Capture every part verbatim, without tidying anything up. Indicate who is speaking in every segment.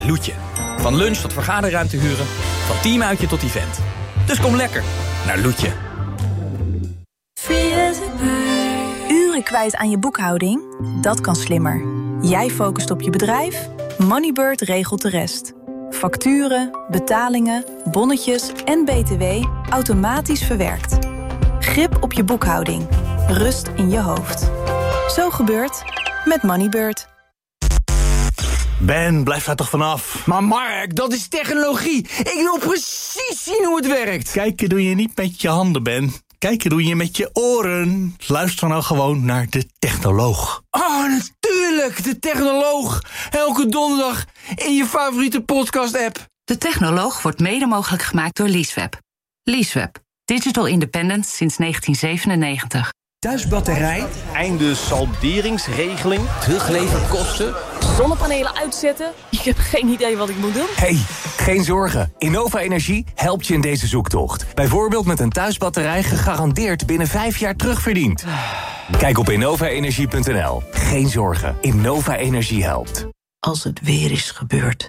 Speaker 1: Loetje. Van lunch tot vergaderruimte huren, van teamuitje tot event. Dus kom lekker naar Loetje.
Speaker 2: Uren kwijt aan je boekhouding? Dat kan slimmer. Jij focust op je bedrijf, Moneybird regelt de rest. Facturen, betalingen, bonnetjes en B T W automatisch verwerkt. Grip op je boekhouding. Rust in je hoofd. Zo gebeurt met Moneybird.
Speaker 3: Ben, blijf daar toch vanaf.
Speaker 4: Maar Mark, dat is technologie. Ik wil precies zien hoe het werkt.
Speaker 3: Kijken doe je niet met je handen, Ben. Kijken doe je met je oren. Luister nou gewoon naar de technoloog.
Speaker 4: Oh, natuurlijk, de technoloog. Elke donderdag in je favoriete podcast-app.
Speaker 5: De technoloog wordt mede mogelijk gemaakt door Leaseweb. Leaseweb. Digital independent sinds negentien zevenennegentig.
Speaker 6: Thuisbatterij, einde salderingsregeling, terugleverkosten.
Speaker 7: Zonnepanelen uitzetten? Ik heb geen idee wat ik moet doen.
Speaker 8: Hey, geen zorgen. Innova Energie helpt je in deze zoektocht. Bijvoorbeeld met een thuisbatterij gegarandeerd binnen vijf jaar terugverdiend. Kijk op innova energie punt n l. Geen zorgen. Innova Energie helpt.
Speaker 9: Als het weer is gebeurd.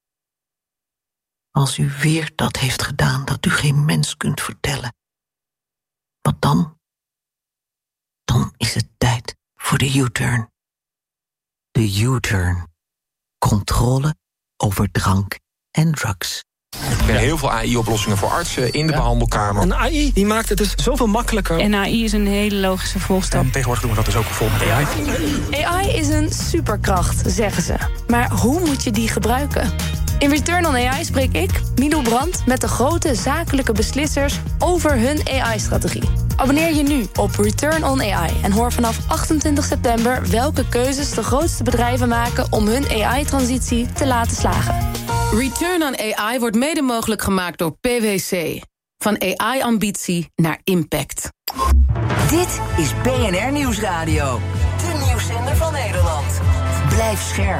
Speaker 9: Als u weer dat heeft gedaan dat u geen mens kunt vertellen. Wat dan? Dan is het tijd voor de U-turn. De U-turn. Controle over drank en drugs.
Speaker 10: Er zijn heel veel A I-oplossingen voor artsen in de ja. behandelkamer.
Speaker 11: Een A I die maakt het dus zoveel makkelijker.
Speaker 12: En A I is een hele logische volgstap.
Speaker 11: En tegenwoordig doen we dat dus ook vol met A I.
Speaker 7: A I is een superkracht, zeggen ze. Maar hoe moet je die gebruiken? In Return on A I spreek ik, Milou Brandt, met de grote zakelijke beslissers over hun A I-strategie. Abonneer je nu op Return on A I en hoor vanaf achtentwintig september welke keuzes de grootste bedrijven maken om hun A I-transitie te laten slagen.
Speaker 13: Return on A I wordt mede mogelijk gemaakt door P W C. Van A I-ambitie naar impact.
Speaker 14: Dit is B N R Nieuwsradio. De nieuwszender van Nederland. Blijf scherp.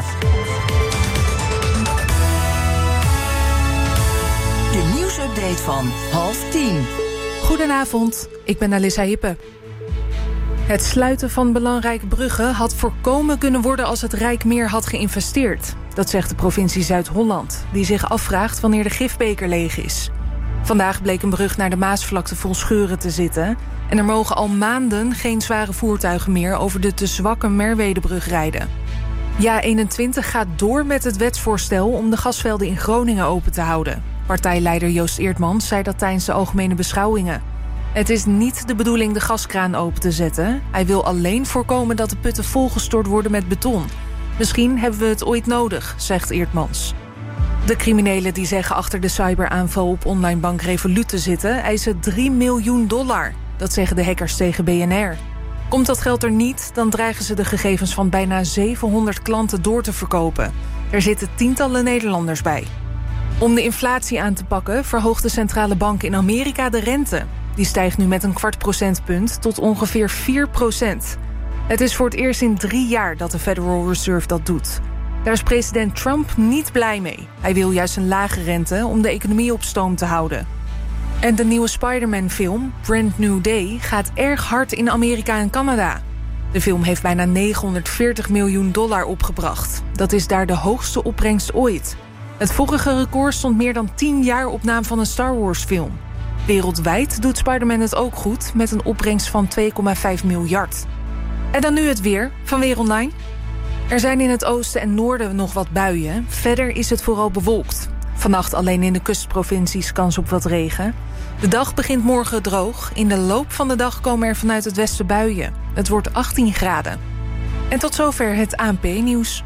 Speaker 14: De nieuwsupdate van half tien.
Speaker 15: Goedenavond, ik ben Alissa Hippe. Het sluiten van belangrijke bruggen had voorkomen kunnen worden als het Rijk meer had geïnvesteerd. Dat zegt de provincie Zuid-Holland, die zich afvraagt wanneer de gifbeker leeg is. Vandaag bleek een brug naar de Maasvlakte vol scheuren te zitten. En er mogen al maanden geen zware voertuigen meer over de te zwakke Merwedebrug rijden. Ja eenentwintig gaat door met het wetsvoorstel om de gasvelden in Groningen open te houden. Partijleider Joost Eertmans zei dat tijdens de algemene beschouwingen. Het is niet de bedoeling de gaskraan open te zetten. Hij wil alleen voorkomen dat de putten volgestort worden met beton. Misschien hebben we het ooit nodig, zegt Eertmans. De criminelen die zeggen achter de cyberaanval op onlinebank Revolut te zitten eisen drie miljoen dollar. Dat zeggen de hackers tegen B N R. Komt dat geld er niet, dan dreigen ze de gegevens van bijna zevenhonderd klanten door te verkopen. Er zitten tientallen Nederlanders bij. Om de inflatie aan te pakken verhoogt de centrale bank in Amerika de rente. Die stijgt nu met een kwart procentpunt tot ongeveer vier procent. Het is voor het eerst in drie jaar dat de Federal Reserve dat doet. Daar is president Trump niet blij mee. Hij wil juist een lage rente om de economie op stoom te houden. En de nieuwe Spider-Man-film, Brand New Day, gaat erg hard in Amerika en Canada. De film heeft bijna negenhonderdveertig miljoen dollar opgebracht. Dat is daar de hoogste opbrengst ooit. Het vorige record stond meer dan tien jaar op naam van een Star Wars-film. Wereldwijd doet Spider-Man het ook goed, met een opbrengst van twee komma vijf miljard. En dan nu het weer, van Weer Online. Er zijn in het oosten en noorden nog wat buien. Verder is het vooral bewolkt. Vannacht alleen in de kustprovincies kans op wat regen. De dag begint morgen droog. In de loop van de dag komen er vanuit het westen buien. Het wordt achttien graden. En tot zover het A N P-nieuws.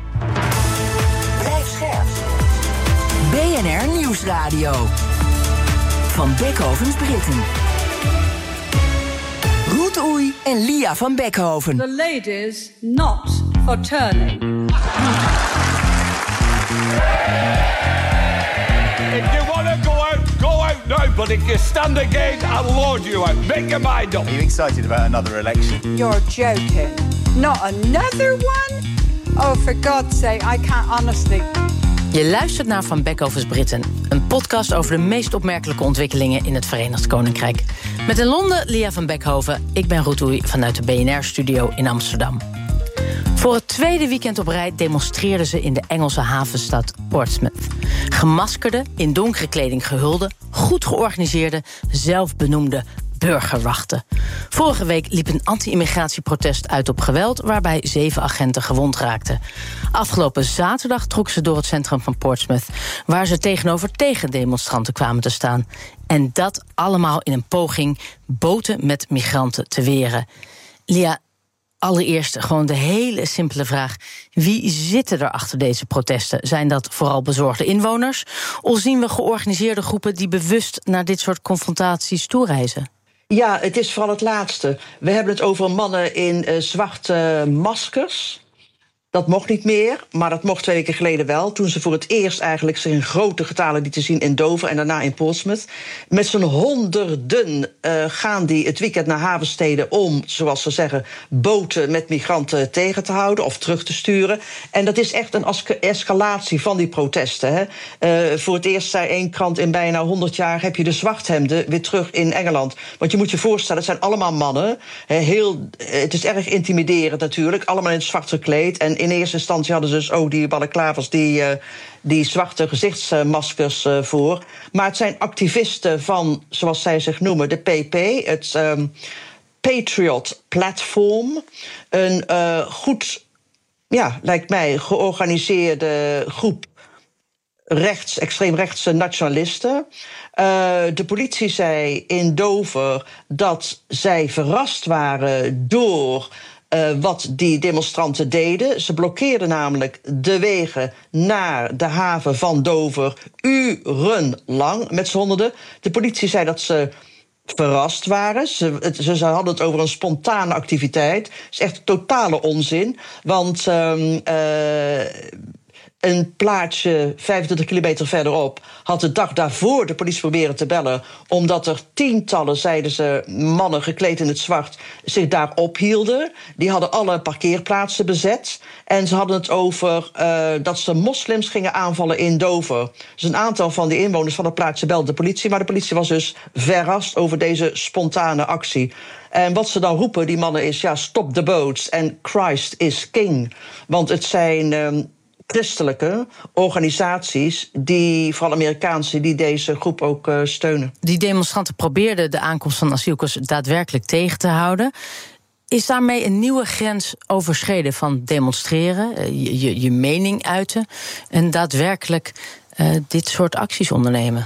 Speaker 14: Blijf scherp. B N R Nieuwsradio. Van Bekhovens Britten. Ruud Oei en Lia van Bekhoven.
Speaker 16: The ladies not for turning.
Speaker 17: If you want to go out, go out now. But if you stand again, I'll lord you out. Make your mind up.
Speaker 18: Are you excited about another election?
Speaker 16: You're joking. Not another one? Oh, for God's sake, I can't honestly...
Speaker 5: Je luistert naar Van Bekhovens Britten, een podcast over de meest opmerkelijke ontwikkelingen in het Verenigd Koninkrijk. Met in Londen Lia van Bekhoven, ik ben Ruud Oei vanuit de B N R-studio in Amsterdam. Voor het tweede weekend op rij demonstreerden ze in de Engelse havenstad Portsmouth. Gemaskerde, in donkere kleding gehulde, goed georganiseerde, zelfbenoemde burgerwachten. Vorige week liep een anti-immigratieprotest uit op geweld, waarbij zeven agenten gewond raakten. Afgelopen zaterdag trokken ze door het centrum van Portsmouth, waar ze tegenover tegendemonstranten kwamen te staan. En dat allemaal in een poging boten met migranten te weren. Lia, allereerst gewoon de hele simpele vraag: wie zitten er achter deze protesten? Zijn dat vooral bezorgde inwoners? Of zien we georganiseerde groepen die bewust naar dit soort confrontaties toereizen?
Speaker 19: Ja, het is vooral het laatste. We hebben het over mannen in uh, zwarte maskers. Dat mocht niet meer, maar dat mocht twee weken geleden wel. Toen ze voor het eerst eigenlijk zich in grote getalen lieten zien in Dover en daarna in Portsmouth. Met z'n honderden uh, gaan die het weekend naar havensteden om, zoals ze zeggen, boten met migranten tegen te houden of terug te sturen. En dat is echt een escalatie van die protesten. Hè. Uh, voor het eerst zei één krant in bijna honderd jaar heb je de zwarthemden weer terug in Engeland. Want je moet je voorstellen, het zijn allemaal mannen. Hè, heel, het is erg intimiderend natuurlijk, allemaal in het zwart gekleed. En in eerste instantie hadden ze dus ook die balaclavas, die, uh, die zwarte gezichtsmaskers uh, voor. Maar het zijn activisten van, zoals zij zich noemen, de P P, het um, Patriot Platform. Een uh, goed, ja, lijkt mij, georganiseerde groep rechts, extreemrechtse nationalisten. Uh, de politie zei in Dover dat zij verrast waren door Uh, wat die demonstranten deden. Ze blokkeerden namelijk de wegen naar de haven van Dover urenlang met z'n honderden. De politie zei dat ze verrast waren. Ze, het, ze hadden het over een spontane activiteit. Dat is echt totale onzin. Want Uh, uh, een plaatsje vijfentwintig kilometer verderop had de dag daarvoor de politie proberen te bellen, omdat er tientallen, zeiden ze, mannen gekleed in het zwart zich daar ophielden. Die hadden alle parkeerplaatsen bezet. En ze hadden het over uh, dat ze moslims gingen aanvallen in Dover. Dus een aantal van de inwoners van het plaatsje belde de politie, maar de politie was dus verrast over deze spontane actie. En wat ze dan roepen, die mannen, is ja, stop the boats en Christ is king. Want het zijn Uh, christelijke organisaties, die, vooral Amerikaanse, die deze groep ook uh, steunen.
Speaker 5: Die demonstranten probeerden de aankomst van asielzoekers daadwerkelijk tegen te houden. Is daarmee een nieuwe grens overschreden van demonstreren, je, je, je mening uiten en daadwerkelijk uh, dit soort acties ondernemen?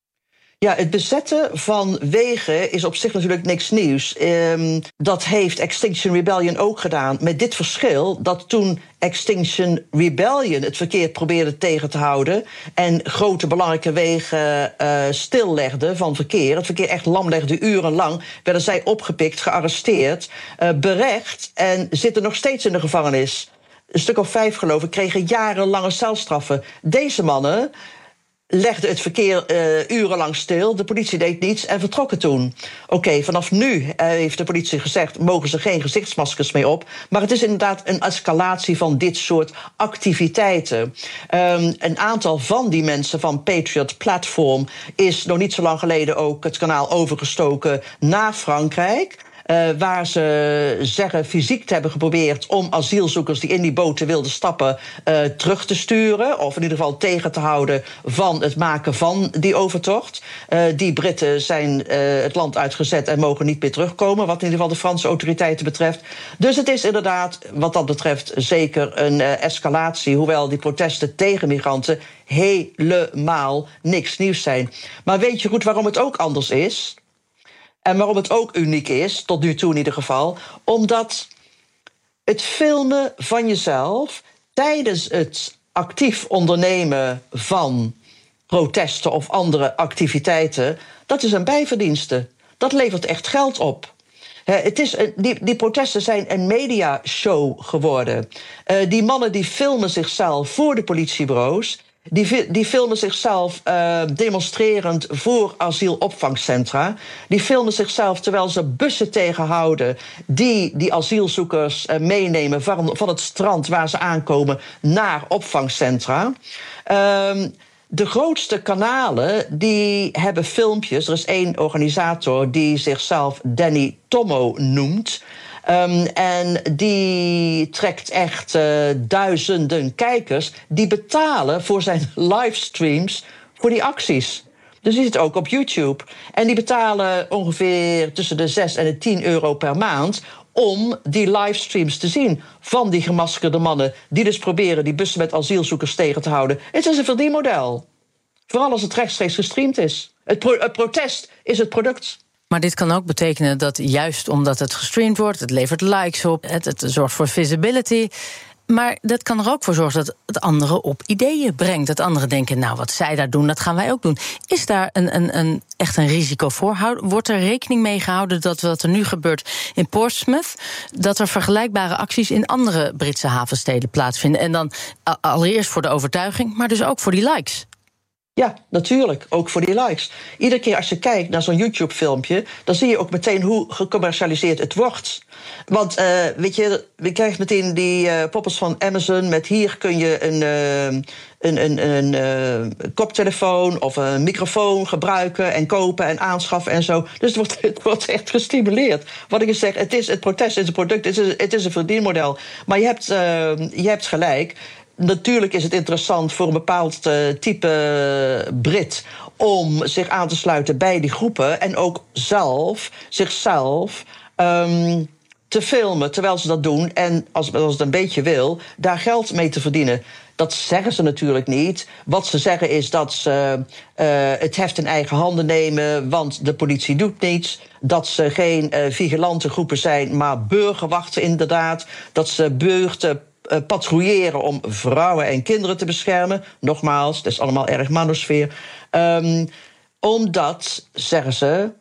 Speaker 19: Ja, het bezetten van wegen is op zich natuurlijk niks nieuws. Um, dat heeft Extinction Rebellion ook gedaan. Met dit verschil dat toen Extinction Rebellion het verkeer probeerde tegen te houden en grote belangrijke wegen uh, stillegde van verkeer, het verkeer echt lamlegde urenlang, werden zij opgepikt, gearresteerd, uh, berecht en zitten nog steeds in de gevangenis. Een stuk of vijf, geloof ik, kregen jarenlange celstraffen. Deze mannen legde het verkeer uh, urenlang stil, de politie deed niets en vertrokken toen. Oké, okay, vanaf nu uh, heeft de politie gezegd, mogen ze geen gezichtsmaskers meer op. Maar het is inderdaad een escalatie van dit soort activiteiten. Um, een aantal van die mensen van Patriot Platform is nog niet zo lang geleden ook het kanaal overgestoken naar Frankrijk. Uh, waar ze zeggen fysiek te hebben geprobeerd om asielzoekers die in die boten wilden stappen uh, terug te sturen, of in ieder geval tegen te houden van het maken van die overtocht. Uh, die Britten zijn uh, het land uitgezet en mogen niet meer terugkomen, wat in ieder geval de Franse autoriteiten betreft. Dus het is inderdaad wat dat betreft zeker een uh, escalatie, hoewel die protesten tegen migranten helemaal niks nieuws zijn. Maar weet je goed waarom het ook anders is? En waarom het ook uniek is, tot nu toe in ieder geval, omdat het filmen van jezelf tijdens het actief ondernemen van protesten of andere activiteiten, dat is een bijverdienste. Dat levert echt geld op. He, het is, die, die protesten zijn een mediashow geworden. Uh, die mannen die filmen zichzelf voor de politiebureaus, Die, die filmen zichzelf uh, demonstrerend voor asielopvangcentra. Die filmen zichzelf terwijl ze bussen tegenhouden die die asielzoekers uh, meenemen van, van het strand waar ze aankomen naar opvangcentra. Uh, de grootste kanalen die hebben filmpjes. Er is één organisator die zichzelf Danny Tommo noemt. Um, en die trekt echt uh, duizenden kijkers die betalen voor zijn livestreams voor die acties. Dus die zit ook op YouTube. En die betalen ongeveer tussen de zes en de tien euro per maand om die livestreams te zien van die gemaskerde mannen die dus proberen die bussen met asielzoekers tegen te houden. Het is een verdienmodel. Vooral als het rechtstreeks gestreamd is. Het, pro- het protest is het product.
Speaker 5: Maar dit kan ook betekenen dat juist omdat het gestreamd wordt, het levert likes op, het, het zorgt voor visibility. Maar dat kan er ook voor zorgen dat het anderen op ideeën brengt. Dat anderen denken, nou, wat zij daar doen, dat gaan wij ook doen. Is daar een, een, een, echt een risico voor? Wordt er rekening mee gehouden dat wat er nu gebeurt in Portsmouth, dat er vergelijkbare acties in andere Britse havensteden plaatsvinden? En dan allereerst voor de overtuiging, maar dus ook voor die likes.
Speaker 19: Ja, natuurlijk, ook voor die likes. Iedere keer als je kijkt naar zo'n YouTube-filmpje, dan zie je ook meteen hoe gecommercialiseerd het wordt. Want, uh, weet je, je krijgt meteen die uh, poppers van Amazon met hier kun je een, uh, een, een, een uh, koptelefoon of een microfoon gebruiken en kopen en aanschaffen en zo. Dus het wordt, het wordt echt gestimuleerd. Wat ik eens zeg, het is het protest, het is een product, het is, het is een verdienmodel. Maar je hebt, uh, je hebt gelijk. Natuurlijk is het interessant voor een bepaald uh, type Brit om zich aan te sluiten bij die groepen en ook zelf, zichzelf um, te filmen terwijl ze dat doen en als, als het een beetje wil, daar geld mee te verdienen. Dat zeggen ze natuurlijk niet. Wat ze zeggen is dat ze uh, het heft in eigen handen nemen, want de politie doet niets. Dat ze geen uh, vigilante groepen zijn, maar burgerwachten inderdaad. Dat ze buurten Uh, patrouilleren om vrouwen en kinderen te beschermen. Nogmaals, het is allemaal erg manosfeer. Um, omdat, zeggen ze,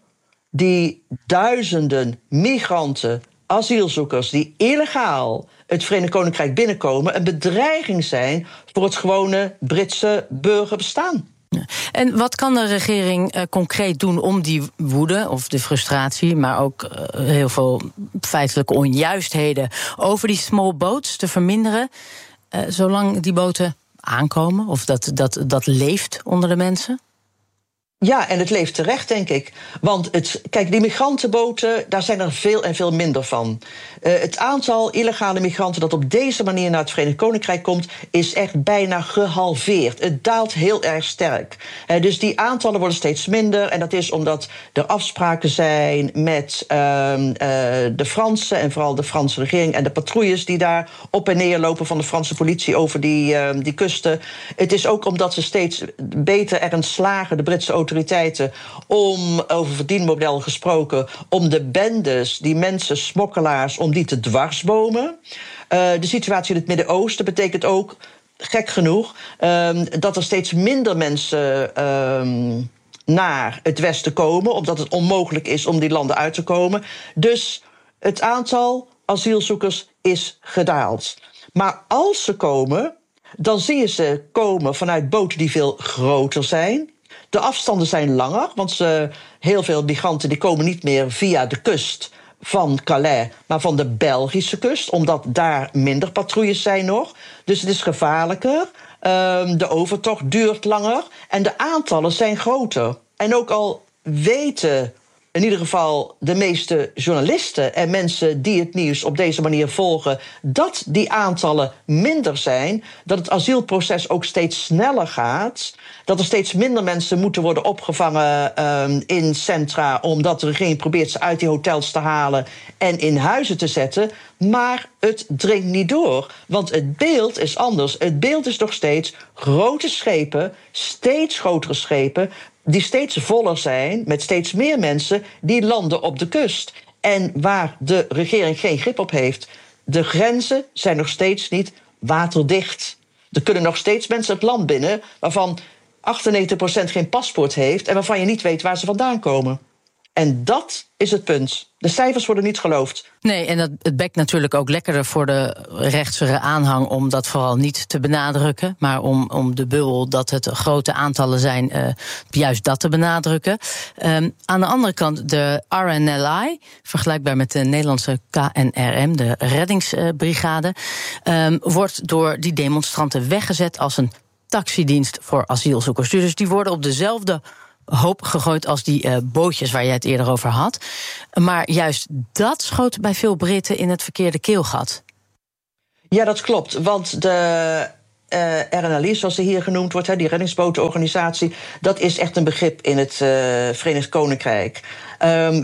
Speaker 19: die duizenden migranten, asielzoekers die illegaal het Verenigd Koninkrijk binnenkomen, een bedreiging zijn voor het gewone Britse burgerbestaan.
Speaker 5: En wat kan de regering uh, concreet doen om die woede of de frustratie, maar ook uh, heel veel feitelijke onjuistheden over die small boats te verminderen, uh, zolang die boten aankomen of dat, dat, dat leeft onder de mensen?
Speaker 19: Ja, en het leeft terecht, denk ik. Want het, kijk, die migrantenboten, daar zijn er veel en veel minder van. Uh, het aantal illegale migranten dat op deze manier naar het Verenigd Koninkrijk komt, is echt bijna gehalveerd. Het daalt heel erg sterk. Uh, dus die aantallen worden steeds minder. En dat is omdat er afspraken zijn met uh, uh, de Fransen en vooral de Franse regering en de patrouilles die daar op en neer lopen van de Franse politie over die, uh, die kusten. Het is ook omdat ze steeds beter erin slagen, de Britse autoriteiten, autoriteiten om, over verdienmodel gesproken, om de bendes, die mensen, smokkelaars, om die te dwarsbomen. Uh, de situatie in het Midden-Oosten betekent ook, gek genoeg, uh, dat er steeds minder mensen uh, naar het westen komen, omdat het onmogelijk is om die landen uit te komen. Dus het aantal asielzoekers is gedaald. Maar als ze komen, dan zie je ze komen vanuit boten die veel groter zijn. De afstanden zijn langer, want ze, heel veel migranten die komen niet meer via de kust van Calais, maar van de Belgische kust, omdat daar minder patrouilles zijn nog. Dus het is gevaarlijker, um, de overtocht duurt langer en de aantallen zijn groter. En ook al weten in ieder geval de meeste journalisten en mensen die het nieuws op deze manier volgen, dat die aantallen minder zijn, dat het asielproces ook steeds sneller gaat, dat er steeds minder mensen moeten worden opgevangen um, in centra, omdat de regering probeert ze uit die hotels te halen en in huizen te zetten. Maar het dringt niet door, want het beeld is anders. Het beeld is nog steeds grote schepen, steeds grotere schepen, die steeds voller zijn, met steeds meer mensen, die landen op de kust. En waar de regering geen grip op heeft. De grenzen zijn nog steeds niet waterdicht. Er kunnen nog steeds mensen het land binnen waarvan achtennegentig procent geen paspoort heeft en waarvan je niet weet waar ze vandaan komen. En dat is het punt. De cijfers worden niet geloofd.
Speaker 5: Nee, en dat, het bekt natuurlijk ook lekkerder voor de rechtsere aanhang om dat vooral niet te benadrukken, maar om, om de bubbel dat het grote aantallen zijn, uh, juist dat te benadrukken. Um, aan de andere kant, de R N L I, vergelijkbaar met de Nederlandse K N R M, de reddingsbrigade, um, wordt door die demonstranten weggezet als een taxidienst voor asielzoekers. Dus die worden op dezelfde hoop gegooid als die uh, bootjes waar jij het eerder over had. Maar juist dat schoot bij veel Britten in het verkeerde keelgat.
Speaker 19: Ja, dat klopt, want de uh, R N L I, zoals ze hier genoemd wordt, hè, die reddingsbootorganisatie, dat is echt een begrip in het uh, Verenigd Koninkrijk. Um,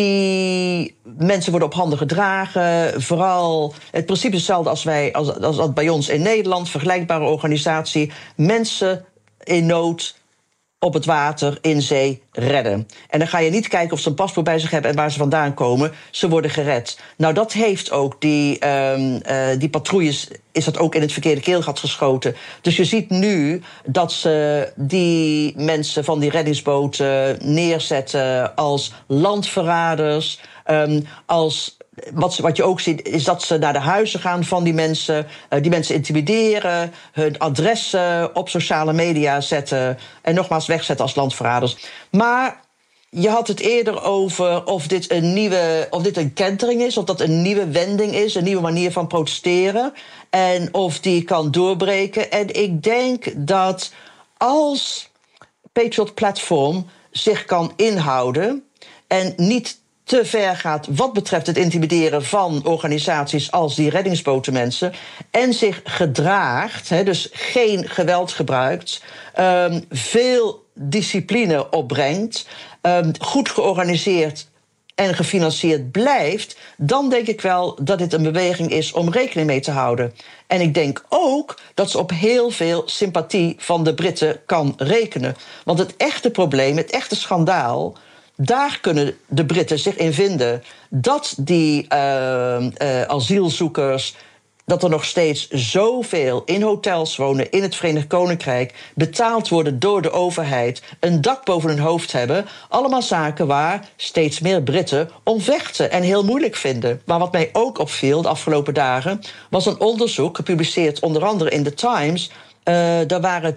Speaker 19: die mensen worden op handen gedragen. Vooral het principe is hetzelfde als wij, als, als, als bij ons in Nederland, vergelijkbare organisatie. Mensen in nood op het water, in zee, redden. En dan ga je niet kijken of ze een paspoort bij zich hebben en waar ze vandaan komen. Ze worden gered. Nou, dat heeft ook die, um, uh, die patrouilles, is dat ook in het verkeerde keelgat geschoten. Dus je ziet nu dat ze die mensen van die reddingsboten neerzetten als landverraders, um, als... Wat, wat je ook ziet, is dat ze naar de huizen gaan van die mensen. Uh, die mensen intimideren, hun adressen op sociale media zetten en nogmaals wegzetten als landverraders. Maar je had het eerder over of dit een nieuwe, of dit een kentering is, of dat een nieuwe wending is, een nieuwe manier van protesteren. En of die kan doorbreken. En ik denk dat als Patriot Platform zich kan inhouden en niet te ver gaat wat betreft het intimideren van organisaties als die reddingsbotenmensen en zich gedraagt, he, dus geen geweld gebruikt, um, veel discipline opbrengt, um, goed georganiseerd en gefinancierd blijft, dan denk ik wel dat dit een beweging is om rekening mee te houden. En ik denk ook dat ze op heel veel sympathie van de Britten kan rekenen. Want het echte probleem, het echte schandaal, daar kunnen de Britten zich in vinden dat die uh, uh, asielzoekers, dat er nog steeds zoveel in hotels wonen in het Verenigd Koninkrijk, betaald worden door de overheid, een dak boven hun hoofd hebben. Allemaal zaken waar steeds meer Britten om vechten en heel moeilijk vinden. Maar wat mij ook opviel de afgelopen dagen was een onderzoek, gepubliceerd onder andere in The Times. Uh, er waren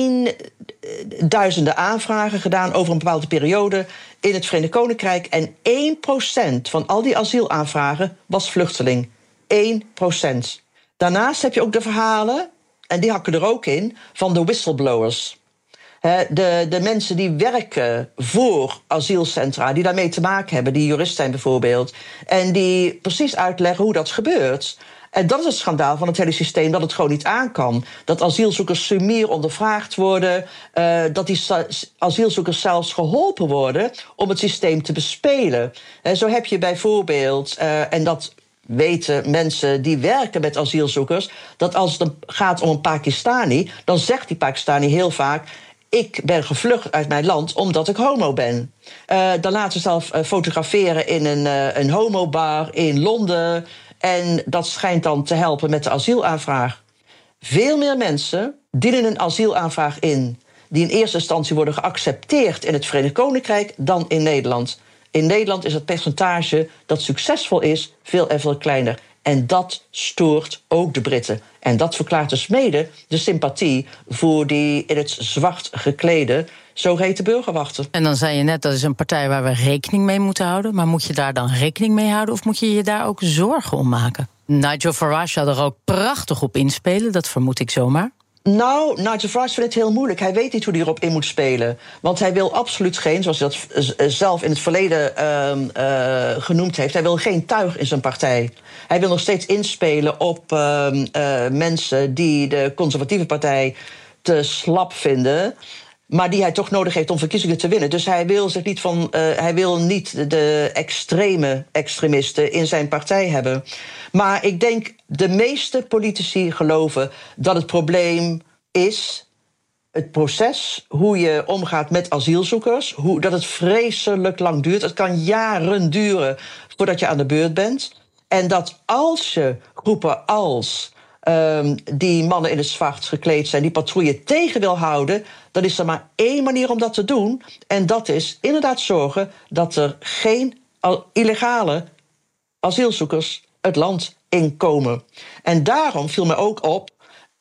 Speaker 19: tienduizenden aanvragen gedaan over een bepaalde periode in het Verenigd Koninkrijk. En één procent van al die asielaanvragen was vluchteling. één procent. Daarnaast heb je ook de verhalen, en die hakken er ook in, van de whistleblowers. He, de, de mensen die werken voor asielcentra, die daarmee te maken hebben, die jurist zijn bijvoorbeeld, en die precies uitleggen hoe dat gebeurt. En dat is het schandaal van het hele systeem, dat het gewoon niet aan kan. Dat asielzoekers sumier ondervraagd worden, uh, dat die asielzoekers zelfs geholpen worden om het systeem te bespelen. En zo heb je bijvoorbeeld, uh, en dat weten mensen die werken met asielzoekers, dat als het gaat om een Pakistani, dan zegt die Pakistani heel vaak: ik ben gevlucht uit mijn land omdat ik homo ben. Uh, dan laten ze zelf uh, fotograferen in een, uh, een homobar in Londen. En dat schijnt dan te helpen met de asielaanvraag. Veel meer mensen dienen een asielaanvraag in die in eerste instantie worden geaccepteerd in het Verenigd Koninkrijk dan in Nederland. In Nederland is het percentage dat succesvol is veel en veel kleiner. En dat stoort ook de Britten. En dat verklaart dus mede de sympathie voor die in het zwart geklede zogeheten burgerwachten.
Speaker 5: En dan zei je net, dat is een partij waar we rekening mee moeten houden. Maar moet je daar dan rekening mee houden of moet je je daar ook zorgen om maken? Nigel Farage zou er ook prachtig op inspelen, dat vermoed ik zomaar.
Speaker 19: Nou, Nigel Farage vindt het heel moeilijk. Hij weet niet hoe hij erop in moet spelen. Want hij wil absoluut geen, zoals hij dat zelf in het verleden uh, uh, genoemd heeft, hij wil geen tuig in zijn partij. Hij wil nog steeds inspelen op uh, uh, mensen die de conservatieve partij te slap vinden, maar die hij toch nodig heeft om verkiezingen te winnen. Dus hij wil zich niet van, uh, hij wil niet de extreme extremisten in zijn partij hebben. Maar ik denk de meeste politici geloven dat het probleem is het proces, hoe je omgaat met asielzoekers, hoe, dat het vreselijk lang duurt. Het kan jaren duren voordat je aan de beurt bent. En dat als je groepen als Um, die mannen in het zwart gekleed zijn, die patrouille tegen wil houden, dan is er maar één manier om dat te doen. En dat is inderdaad zorgen dat er geen illegale asielzoekers het land inkomen. En daarom viel me ook op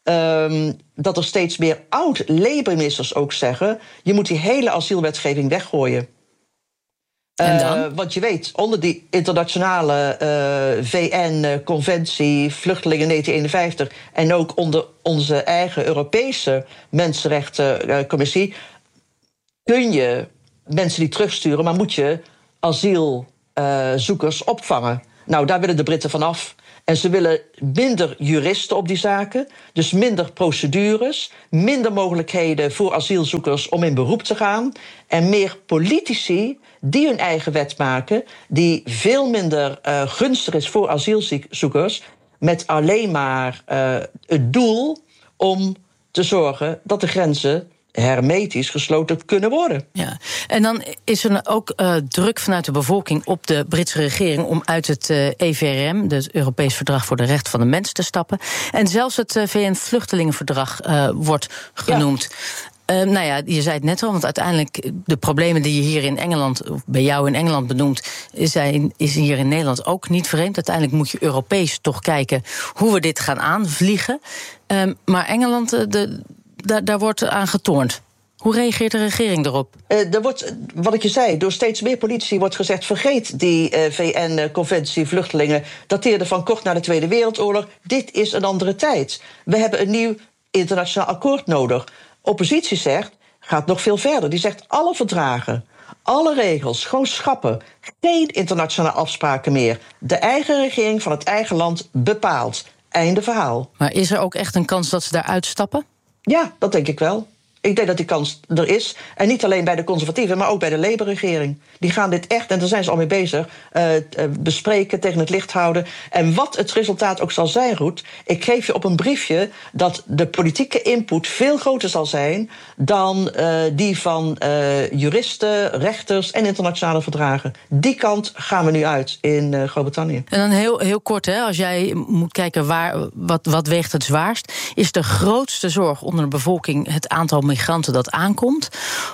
Speaker 19: um, dat er steeds meer oud-Labour-ministers ook zeggen: je moet die hele asielwetgeving weggooien. Uh, want je weet, onder die internationale uh, V N-conventie Vluchtelingen negentien eenenvijftig en ook onder onze eigen Europese Mensenrechtencommissie kun je mensen die terugsturen, maar moet je asielzoekers uh, opvangen. Nou, daar willen de Britten vanaf. En ze willen minder juristen op die zaken, dus minder procedures, minder mogelijkheden voor asielzoekers om in beroep te gaan en meer politici die hun eigen wet maken, die veel minder uh, gunstig is voor asielzoekers, met alleen maar uh, het doel om te zorgen dat de grenzen hermetisch gesloten kunnen worden.
Speaker 5: Ja. En dan is er ook uh, druk vanuit de bevolking op de Britse regering om uit het uh, E V R M, het Europees Verdrag voor de Rechten van de Mens, te stappen. En zelfs het uh, V N-vluchtelingenverdrag uh, wordt genoemd. Ja. Uh, nou ja, je zei het net al, want uiteindelijk de problemen die je hier in Engeland, of bij jou in Engeland benoemt, zijn, is hier in Nederland ook niet vreemd. Uiteindelijk moet je Europees toch kijken hoe we dit gaan aanvliegen. Uh, maar Engeland, uh, de, da, daar wordt aan getornd. Hoe reageert de regering erop?
Speaker 19: Uh, er wordt, wat ik je zei, door steeds meer politici wordt gezegd, vergeet die uh, V N-conventie vluchtelingen, dateerde van kort na de Tweede Wereldoorlog. Dit is een andere tijd. We hebben een nieuw internationaal akkoord nodig. Oppositie zegt, gaat nog veel verder. Die zegt alle verdragen, alle regels, gewoon schrappen. Geen internationale afspraken meer. De eigen regering van het eigen land bepaalt. Einde verhaal.
Speaker 5: Maar is er ook echt een kans dat ze daaruit stappen?
Speaker 19: Ja, dat denk ik wel. Ik denk dat die kans er is. En niet alleen bij de conservatieven, maar ook bij de Labour-regering. Die gaan dit echt, en daar zijn ze al mee bezig, uh, bespreken, tegen het licht houden. En wat het resultaat ook zal zijn, Ruud, ik geef je op een briefje dat de politieke input veel groter zal zijn dan uh, die van uh, juristen, rechters en internationale verdragen. Die kant gaan we nu uit in uh, Groot-Brittannië.
Speaker 5: En dan heel, heel kort, hè, als jij moet kijken waar, wat, wat weegt het zwaarst, is de grootste zorg onder de bevolking het aantal migranten dat aankomt,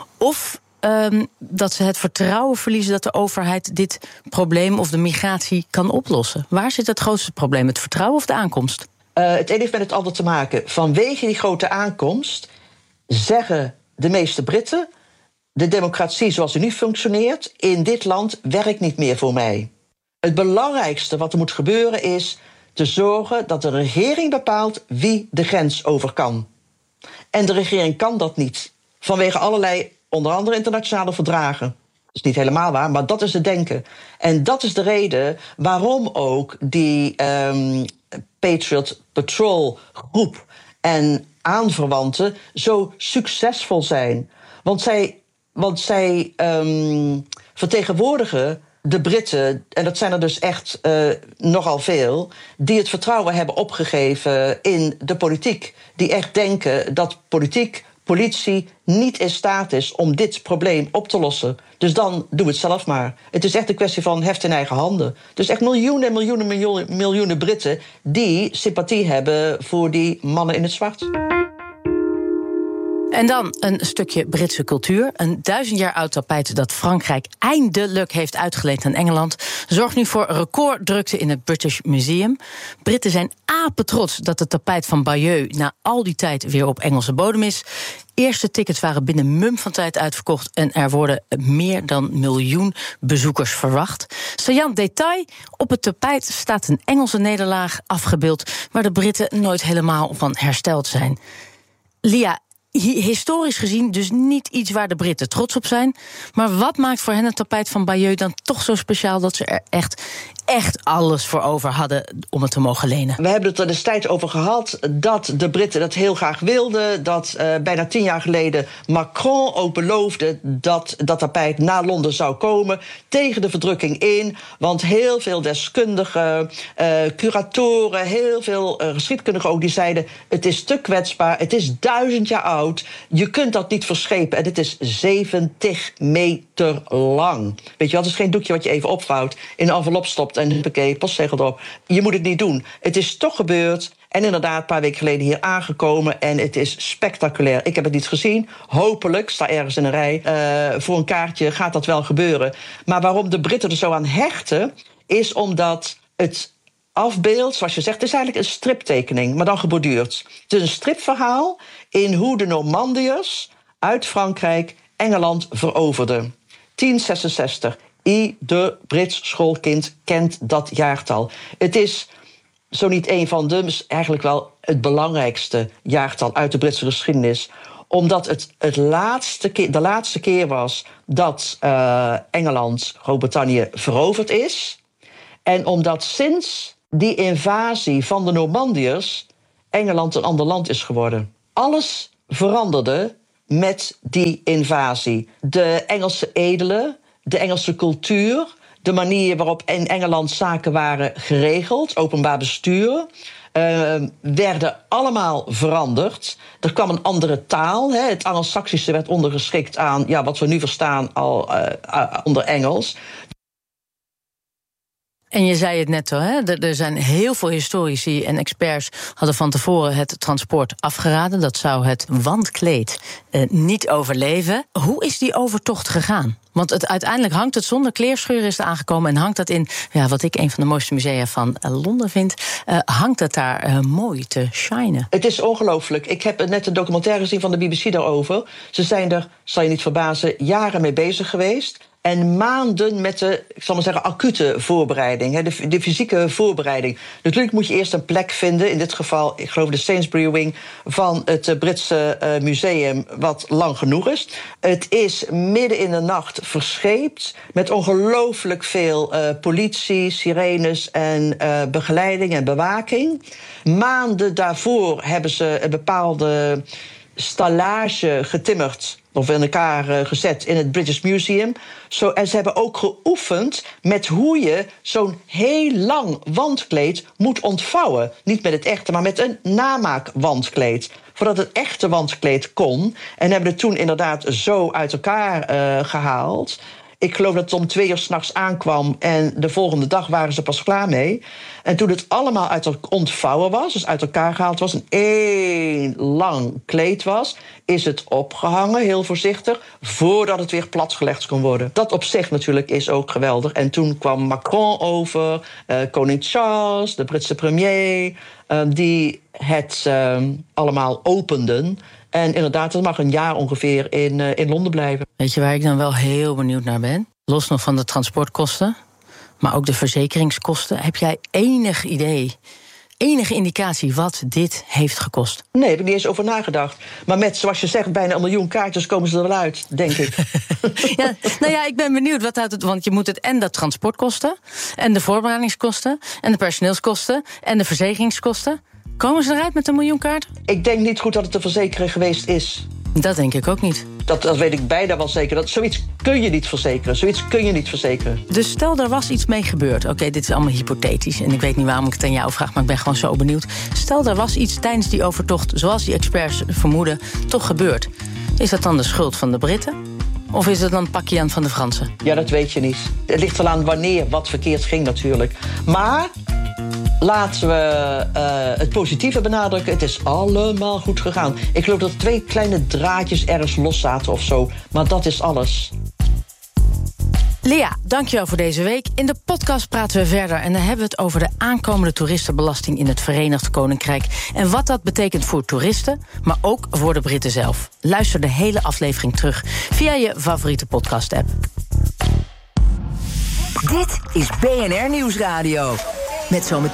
Speaker 5: of um, dat ze het vertrouwen verliezen dat de overheid dit probleem of de migratie kan oplossen? Waar zit het grootste probleem? Het vertrouwen of de aankomst?
Speaker 19: Uh, het een heeft met het ander te maken. Vanwege die grote aankomst zeggen de meeste Britten, de democratie zoals die nu functioneert in dit land werkt niet meer voor mij. Het belangrijkste wat er moet gebeuren is te zorgen dat de regering bepaalt wie de grens over kan. En de regering kan dat niet. Vanwege allerlei, onder andere internationale verdragen. Dat is niet helemaal waar, maar dat is het denken. En dat is de reden waarom ook die um, Patriot Patrol groep en aanverwanten zo succesvol zijn. Want zij, want zij um, vertegenwoordigen de Britten, en dat zijn er dus echt uh, nogal veel, die het vertrouwen hebben opgegeven in de politiek. Die echt denken dat politiek, politie niet in staat is om dit probleem op te lossen. Dus dan doe het zelf maar. Het is echt een kwestie van heft in eigen handen. Dus echt miljoenen en miljoenen, miljoenen, miljoenen Britten die sympathie hebben voor die mannen in het zwart.
Speaker 5: En dan een stukje Britse cultuur. Een duizend jaar oud tapijt dat Frankrijk eindelijk heeft uitgeleend aan Engeland zorgt nu voor recorddrukte in het British Museum. Britten zijn apetrots dat het tapijt van Bayeux na al die tijd weer op Engelse bodem is. Eerste tickets waren binnen mum van tijd uitverkocht en er worden meer dan een miljoen bezoekers verwacht. Saillant detail, op het tapijt staat een Engelse nederlaag afgebeeld waar de Britten nooit helemaal van hersteld zijn. Lia, historisch gezien dus niet iets waar de Britten trots op zijn. Maar wat maakt voor hen het tapijt van Bayeux dan toch zo speciaal dat ze er echt, echt alles voor over hadden om het te mogen lenen?
Speaker 19: We hebben het er destijds over gehad dat de Britten dat heel graag wilden. Dat uh, bijna tien jaar geleden Macron ook beloofde dat dat tapijt naar Londen zou komen. Tegen de verdrukking in. Want heel veel deskundigen, uh, curatoren, heel veel uh, geschiedkundigen ook, die zeiden het is te kwetsbaar, het is duizend jaar oud. Je kunt dat niet verschepen. En het is zeventig meter lang. Weet je wat? Het is geen doekje wat je even opvouwt, in een envelop stopt en huppakee, postzegel erop. Je moet het niet doen. Het is toch gebeurd. En inderdaad, een paar weken geleden hier aangekomen. En het is spectaculair. Ik heb het niet gezien. Hopelijk, sta ergens in een rij. Uh, voor een kaartje gaat dat wel gebeuren. Maar waarom de Britten er zo aan hechten, is omdat het afbeeld, zoals je zegt, het is eigenlijk een striptekening, maar dan geborduurd. Het is een stripverhaal in hoe de Normandiërs uit Frankrijk Engeland veroverden. tien zesenzestig. Ieder Brits schoolkind kent dat jaartal. Het is zo niet een van de, eigenlijk wel het belangrijkste jaartal uit de Britse geschiedenis. Omdat het, het laatste keer, de laatste keer was dat uh, Engeland, Groot-Brittannië veroverd is. En omdat sinds die invasie van de Normandiërs Engeland een ander land is geworden. Alles veranderde met die invasie. De Engelse edelen, de Engelse cultuur, de manier waarop in Engeland zaken waren geregeld, openbaar bestuur, uh, werden allemaal veranderd. Er kwam een andere taal. Hè. Het Angelsaksische werd ondergeschikt aan ja, wat we nu verstaan al uh, uh, onder Engels.
Speaker 5: En je zei het net al, hè? Er zijn heel veel historici en experts hadden van tevoren het transport afgeraden. Dat zou het wandkleed eh, niet overleven. Hoe is die overtocht gegaan? Want het, uiteindelijk hangt het zonder kleerscheuren is het aangekomen en hangt dat in, ja, wat ik een van de mooiste musea van Londen vind, uh, hangt dat daar uh, mooi te shinen.
Speaker 19: Het is ongelooflijk. Ik heb net een documentaire gezien van de B B C daarover. Ze zijn er, zal je niet verbazen, jaren mee bezig geweest. En maanden met de, ik zal maar zeggen, acute voorbereiding. De, de fysieke voorbereiding. Natuurlijk moet je eerst een plek vinden. In dit geval, ik geloof de Sainsbury Wing van het Britse uh, museum, wat lang genoeg is. Het is midden in de nacht verscheept. Met ongelooflijk veel uh, politie, sirenes en uh, begeleiding en bewaking. Maanden daarvoor hebben ze een bepaalde stallage getimmerd of in elkaar uh, gezet in het British Museum. Zo, en ze hebben ook geoefend met hoe je zo'n heel lang wandkleed moet ontvouwen. Niet met het echte, maar met een namaakwandkleed. Voordat het echte wandkleed kon. En hebben het toen inderdaad zo uit elkaar uh, gehaald. Ik geloof dat het om twee uur 's nachts aankwam en de volgende dag waren ze pas klaar mee. En toen het allemaal uit elkaar ontvouwen was, dus uit elkaar gehaald was, een één lang kleed was, is het opgehangen, heel voorzichtig, voordat het weer platgelegd kon worden. Dat op zich natuurlijk is ook geweldig. En toen kwam Macron over, uh, koning Charles, de Britse premier, uh, die het uh, allemaal openden. En inderdaad, het mag een jaar ongeveer in, uh, in Londen blijven.
Speaker 5: Weet je waar ik dan wel heel benieuwd naar ben? Los nog van de transportkosten, maar ook de verzekeringskosten. Heb jij enig idee, enige indicatie wat dit heeft gekost?
Speaker 19: Nee, daar heb ik niet eens over nagedacht. Maar met, zoals je zegt, bijna een miljoen kaartjes komen ze er wel uit, denk ik.
Speaker 5: Ja, nou ja, ik ben benieuwd wat uit het, want je moet het en dat transportkosten, en de voorbereidingskosten, en de personeelskosten, en de verzekeringskosten. Komen ze eruit met een miljoen kaarten?
Speaker 19: Ik denk niet goed dat het te verzekeren geweest is.
Speaker 5: Dat denk ik ook niet.
Speaker 19: Dat, dat weet ik bijna wel zeker. Dat, zoiets kun je niet verzekeren. Zoiets kun je niet verzekeren.
Speaker 5: Dus stel, er was iets mee gebeurd. Oké, okay, dit is allemaal hypothetisch. En ik weet niet waarom ik het aan jou vraag, maar ik ben gewoon zo benieuwd. Stel, er was iets tijdens die overtocht, zoals die experts vermoeden, toch gebeurd. Is dat dan de schuld van de Britten? Of is het dan pakje aan van de Fransen?
Speaker 19: Ja, dat weet je niet. Het ligt wel aan wanneer wat verkeerd ging natuurlijk. Maar laten we uh, het positieve benadrukken. Het is allemaal goed gegaan. Ik geloof dat twee kleine draadjes ergens los zaten of zo. Maar dat is alles.
Speaker 5: Lea, dankjewel voor deze week. In de podcast praten we verder en dan hebben we het over de aankomende toeristenbelasting in het Verenigd Koninkrijk. En wat dat betekent voor toeristen, maar ook voor de Britten zelf. Luister de hele aflevering terug via je favoriete podcast-app.
Speaker 14: Dit is B N R Nieuwsradio. Met zometeen